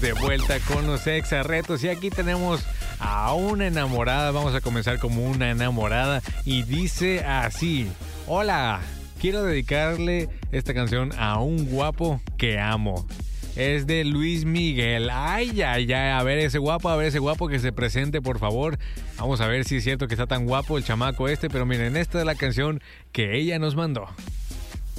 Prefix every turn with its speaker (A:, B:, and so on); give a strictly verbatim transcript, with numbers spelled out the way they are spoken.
A: estamos de vuelta con los Exa Retos y aquí tenemos a una enamorada. Vamos a comenzar como una enamorada y dice así: hola, quiero dedicarle esta canción a un guapo que amo. Es de Luis Miguel. Ay, ay, ay, a ver ese guapo, a ver ese guapo que se presente, por favor. Vamos a ver si es cierto que está tan guapo el chamaco este, pero miren, esta es la canción que ella nos mandó.